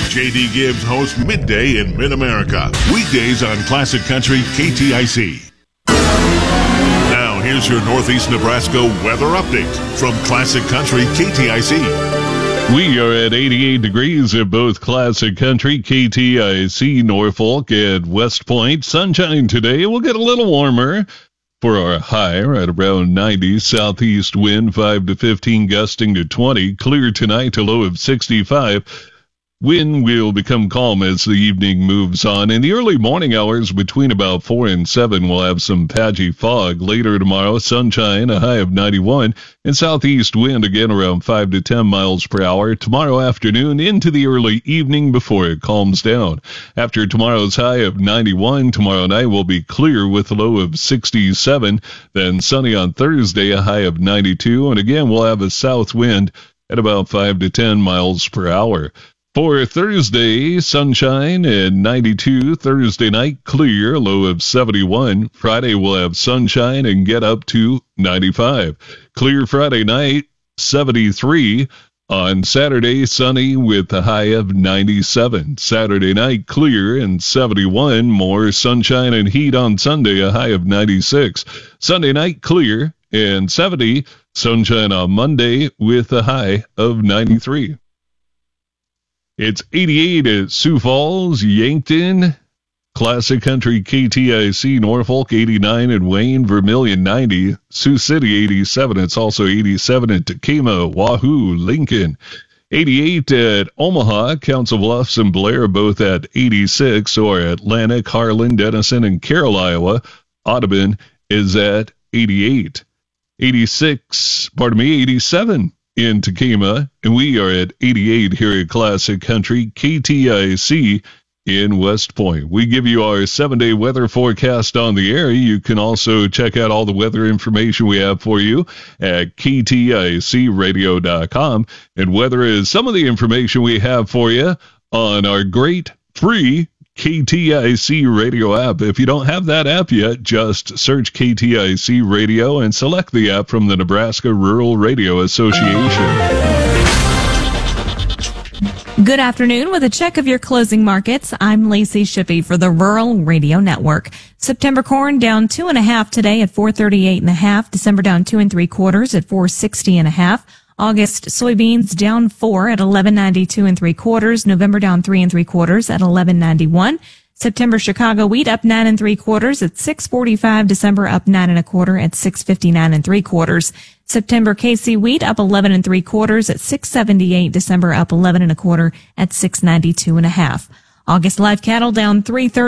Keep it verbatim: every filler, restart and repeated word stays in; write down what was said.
J D Gibbs hosts Midday in Mid-America. Weekdays on Classic Country K T I C. Now, here's your Northeast Nebraska weather update from Classic Country K T I C. We are at eighty-eight degrees at both Classic Country, K T I C, Norfolk, and West Point. Sunshine today. We'll get a little warmer for our high right around ninety. Southeast wind five to fifteen, gusting to twenty. Clear tonight, a low of sixty-five. Wind will become calm as the evening moves on. In the early morning hours between about four and seven, we'll have some patchy fog. Later tomorrow, sunshine, a high of ninety-one, and southeast wind again around five to ten miles per hour. Tomorrow afternoon into the early evening before it calms down. After tomorrow's high of ninety-one, tomorrow night will be clear with a low of sixty-seven. Then sunny on Thursday, a high of ninety-two, and again we'll have a south wind at about five to ten miles per hour. For Thursday, sunshine and ninety-two. Thursday night, clear, low of seventy-one. Friday, we'll have sunshine and get up to ninety-five. Clear Friday night, seventy-three. On Saturday, sunny with a high of ninety-seven. Saturday night, clear and seventy-one. More sunshine and heat on Sunday, a high of ninety-six. Sunday night, clear and seventy. Sunshine on Monday with a high of ninety-three. It's eighty-eight at Sioux Falls, Yankton, Classic Country K T I C, Norfolk, eighty-nine at Wayne, Vermilion, ninety, Sioux City, eighty-seven. It's also eighty-seven at Takema, Wahoo, Lincoln, eighty-eight at Omaha, Council Bluffs and Blair, both at eighty-six, or Atlantic, Harlan, Denison, and Carroll, Iowa. Audubon is at eighty-eight. eighty-six, pardon me, eighty-seven. In Takema, and we are at eighty-eight here at Classic Country K T I C in West Point. We give you our seven-day weather forecast on the air. You can also check out all the weather information we have for you at K T I C radio dot com. And weather is some of the information we have for you on our great free K T I C radio app. If you don't have that app yet, just search K T I C radio and select the app from the Nebraska Rural Radio Association. Good afternoon. With a check of your closing markets, I'm Lacey Shippey for the Rural Radio Network. September corn down two and a half today at four thirty-eight and a half. December down two and three quarters at four sixty and a half. August soybeans down four at eleven ninety-two and three quarters. November down three and three quarters at eleven ninety-one. September Chicago wheat up nine and three quarters at six forty-five. December up nine and a quarter at six fifty-nine and three quarters. September K C wheat up eleven and three quarters at six seventy-eight. December up eleven and a quarter at six ninety-two and a half. August live cattle down three thirty.